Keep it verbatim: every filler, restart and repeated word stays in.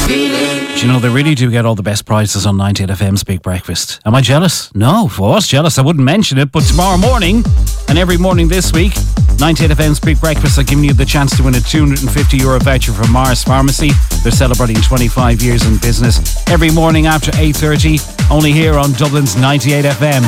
Do you know, they really do get all the best prizes on ninety-eight F M's Big Breakfast. Am I jealous? No, if I was jealous I wouldn't mention it, but tomorrow morning and every morning this week, ninety-eight F M's Big Breakfast are giving you the chance to win a two hundred fifty euro voucher from Mars Pharmacy. They're celebrating twenty-five years in business. Every morning after eight thirty, only here on Dublin's ninety-eight F M.